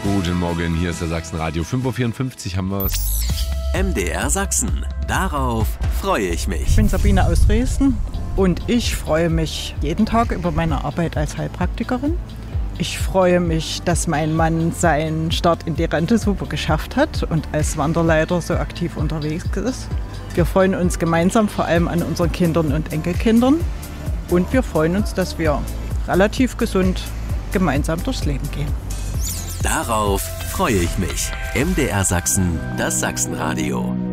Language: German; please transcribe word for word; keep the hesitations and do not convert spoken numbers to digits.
Guten Morgen, hier ist der Sachsenradio. fünf Uhr vierundfünfzig haben wir es. M D R Sachsen. Darauf freue ich mich. Ich bin Sabine aus Dresden und ich freue mich jeden Tag über meine Arbeit als Heilpraktikerin. Ich freue mich, dass mein Mann seinen Start in die Rente super geschafft hat und als Wanderleiter so aktiv unterwegs ist. Wir freuen uns gemeinsam vor allem an unseren Kindern und Enkelkindern und wir freuen uns, dass wir relativ gesund gemeinsam durchs Leben gehen. Darauf freue ich mich. M D R Sachsen, das Sachsenradio.